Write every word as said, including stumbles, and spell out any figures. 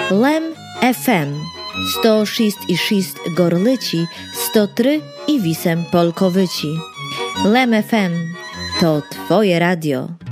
Lem ef em sto šest i šest Gorlici, sto trzy i Wisem Polkowyci. Lem ef em to Twoje radio.